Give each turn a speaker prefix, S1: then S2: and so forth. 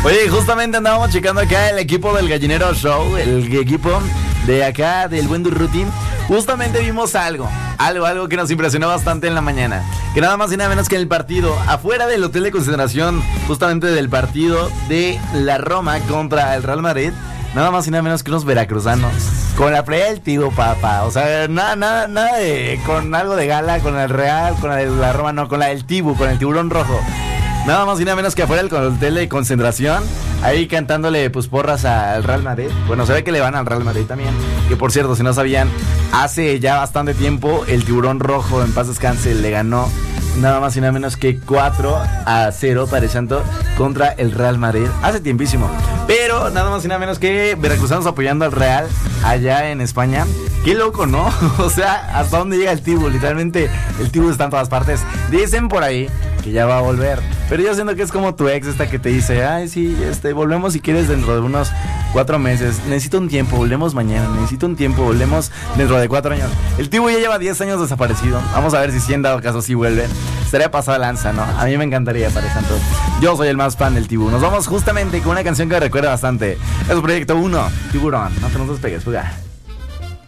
S1: Oye, justamente andábamos checando acá el equipo del Gallinero Show, el equipo de acá del Buen Durruti. Justamente vimos algo que nos impresionó bastante en la mañana. Que nada más y nada menos que en el partido, afuera del hotel de concentración, justamente del partido de la Roma contra el Real Madrid, nada más y nada menos que unos veracruzanos con la playa del Tibu, papá. O sea, nada de con algo de gala, con el Real, con la Roma, no, con la del Tibu, con el tiburón rojo. Nada más y nada menos que afuera del hotel de concentración, ahí cantándole pues porras al Real Madrid. Bueno, se ve que le van al Real Madrid también. Que por cierto, si no sabían, hace ya bastante tiempo el tiburón rojo, en paz descanse, le ganó nada más y nada menos que 4-0, Padre Santo, contra el Real Madrid. Hace tiempísimo. Pero nada más y nada menos que veracruzanos apoyando al Real allá en España. Qué loco, ¿no? O sea, ¿hasta dónde llega el Tibu? Literalmente, el Tibu está en todas partes. Dicen por ahí que ya va a volver. Pero yo siento que es como tu ex esta que te dice, ay, sí, volvemos si quieres dentro de unos 4 meses. Necesito un tiempo, volvemos mañana. Necesito un tiempo, volvemos dentro de 4 años. El Tibu ya lleva 10 años desaparecido. Vamos a ver si en dado caso sí vuelve. Estaría pasado lanza, ¿no? A mí me encantaría, Padre Santo. Yo soy el más fan del Tibu. Nos vamos justamente con una canción que me recuerda bastante. Es Proyecto 1, Tiburón. No te nos despegues, fuga.